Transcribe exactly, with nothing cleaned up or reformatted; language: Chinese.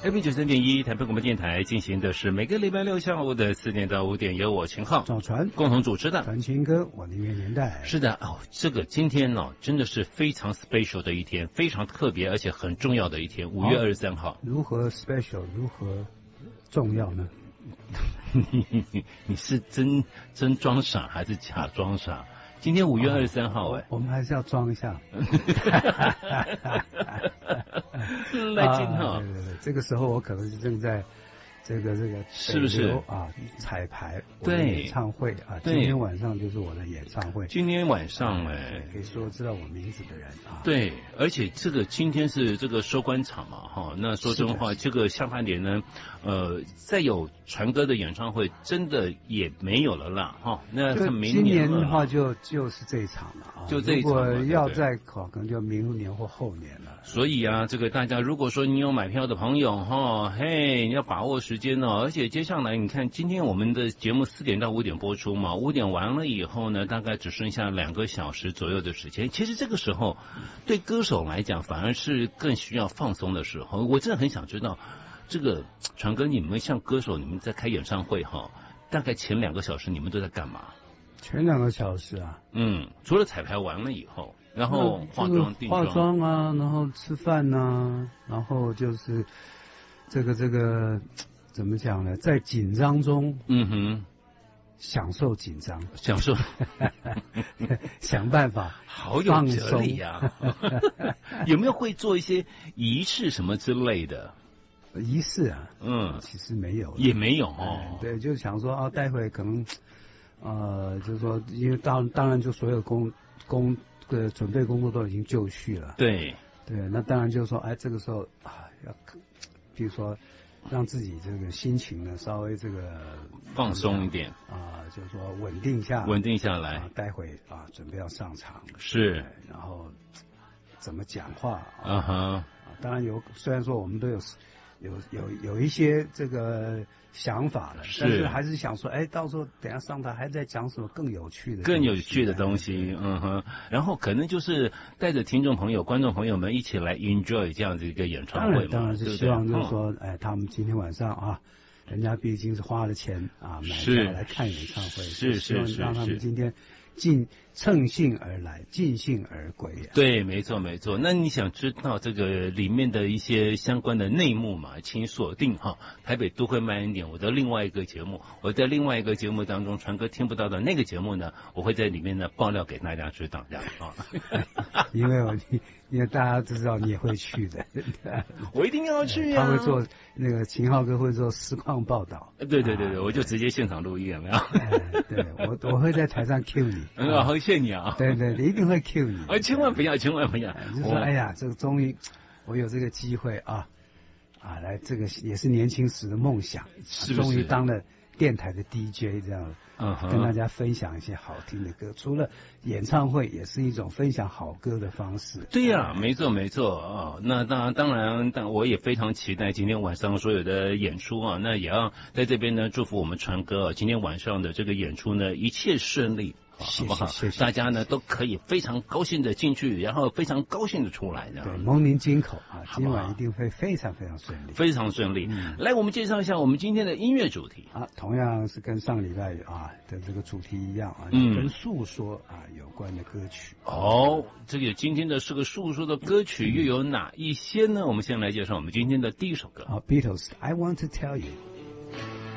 F M 九三点一台北广播电台进行的是每个礼拜六下午的四点到五点，由我秦浩、 赵传共同主持的传情歌，我的音乐年代。 是的哦，这个今天呢、哦、真的是非常 special 的一天，非常特别而且很重要的一天，五月二十三号。 如何 special？ 如何重要呢？ 你是真真装傻还是假装傻？今天五月二十三号，哎、哦， 我们还是要装一下。 来劲哈！ 对对对，这个时候我可能是正在这个这个是不是啊彩排我对的演唱会啊？今天晚上就是我的演唱会。 今天晚上哎， 可以说知道我名字的人啊。 对，而且这个今天是这个收官场嘛哈。那说真话，这个下半年呢，呃，再有传歌的演唱会真的也没有了啦哈。那看明今年年的话就就是这一场了啊， 就这一场嘛。 如果要再考，可能就明年或后年了。 所以啊，这个大家如果说你有买票的朋友哈，嘿，你要把握时间哦。而且接下来你看，今天我们的节目四点到五点播出嘛，五点完了以后呢，大概只剩下两个小时左右的时间。其实这个时候，对歌手来讲，反而是更需要放松的时候。我真的很想知道，这个传哥，你们像歌手，你们在开演唱会哈，大概前两个小时你们都在干嘛？ 前两个小时啊， 嗯，除了彩排完了以后。然后化妆、定妆、 化妆啊，然后吃饭啊，然后就是这个这个怎么讲呢？在紧张中， 嗯哼， 享受紧张， 享受， 想办法， 好有哲理呀、啊！有没有会做一些仪式什么之类的？ 仪式啊， 嗯， 其实没有， 也没有哦。 嗯、对，就想说啊，待会可能，呃，就是说，因为当当然就所有工工。的准备工作都已经就绪了， 对对，那当然就是说，哎，这个时候啊，要，比如说，让自己这个心情呢稍微这个放松一点啊，就是说稳定下， 稳定下来， 啊、待会啊准备要上场， 是， 然后怎么讲话啊哈、uh-huh. 啊，当然有，虽然说我们都有有有有一些这个想法了， 是， 但是还是想说，哎，到时候等一下上台还在讲什么更有趣的、 更有趣的东西，嗯哼，然后可能就是带着听众朋友、观众朋友们一起来 enjoy 这样子一个演唱会嘛， 当然是希望就是说， 对对哎，他们今天晚上啊，人家毕竟是花了钱啊买票来看演唱会， 是是是， 让他们今天尽乘兴而来，尽兴而归、啊。 对，没错没错。那你想知道这个里面的一些相关的内幕嘛？请锁定哈台北都会慢一点我的另外一个节目，我在另外一个节目当中，传哥听不到的那个节目呢，我会在里面呢爆料给大家知道，这样啊。 因为我因为大家都知道你也会去的， 我一定要去啊！ 他会做那个秦浩哥会做实况报道。 对对对对，啊、我就直接现场录音，有没有？ 哎、对我我会在台上 Q 你， 嗯，好谢谢你啊！ 对对，一定会 Q 你。 啊，千万不要，千万不要！ 就说哎呀，这个终于我有这个机会啊啊，来这个也是年轻时的梦想， 是不是？ 终于当了电台的 D J 这样。 嗯， 跟大家分享一些好听的歌，除了演唱会，也是一种分享好歌的方式。 对呀、啊，没错没错啊、哦。那当然当然，但我也非常期待今天晚上所有的演出啊。那也要在这边呢，祝福我们传哥啊，今天晚上的这个演出呢，一切顺利。好不好？ 谢谢， 大家呢都可以非常高兴的进去，然后非常高兴的出来，这样。 对，蒙您金口啊，今晚一定会非常非常顺利， 非常顺利。嗯、来，我们介绍一下我们今天的音乐主题啊，同样是跟上礼拜啊的这个主题一样啊， 嗯， 跟诉说啊有关的歌曲。 哦，这个今天的是个诉说的歌曲，又有哪一些呢？我们先来介绍我们今天的第一首歌。 啊 ，Beatles，I Want to Tell You。